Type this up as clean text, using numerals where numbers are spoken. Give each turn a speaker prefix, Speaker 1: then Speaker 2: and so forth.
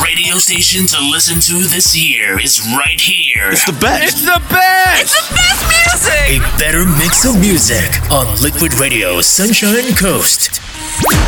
Speaker 1: radio station to listen to this year is right here.
Speaker 2: It's the best.
Speaker 3: It's the best.
Speaker 4: It's the best music.
Speaker 1: A better mix of music on Liquid Radio Sunshine Coast.